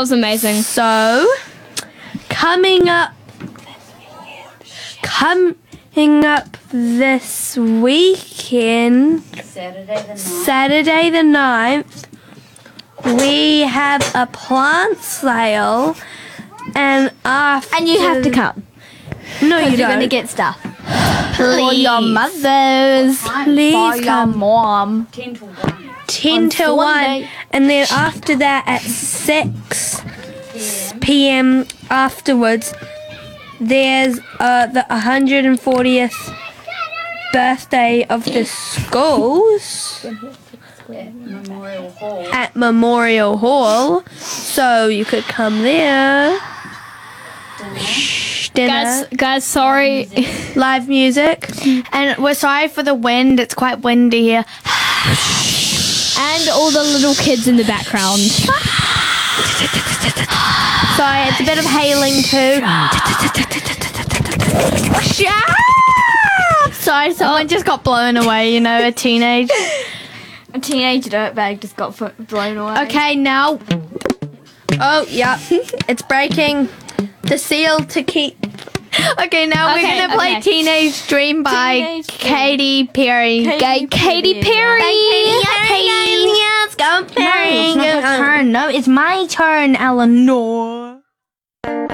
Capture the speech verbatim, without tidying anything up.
was amazing. So, coming up, coming up this weekend, Saturday the ninth. Saturday the ninth, we have a plant sale, and after And you have to come. No, you You're don't. going to get stuff. Please. For your mothers. Please For your come. mom. ten to one. ten on till one, Sunday. and then after that at six p.m. afterwards, there's uh, the one hundred fortieth birthday of the schools At Memorial Hall. at Memorial Hall, so you could come there. Shh, dinner, Guys, guys, sorry. live music. And we're sorry for the wind. It's quite windy here. And all the little kids in the background. Sorry, it's a bit of hailing too. Sorry, someone just got blown away, you know, a teenage. A teenage dirtbag just got fo- blown away. Okay, now. Oh, yeah, it's breaking. The seal to keep. Okay, now Okay, we're going to play okay. Teenage Dream by Teenage Dream. Katy Perry. Katy Katy Perry. Perry. Yes, go No, it's not your turn. No, it's my turn, Eleanor.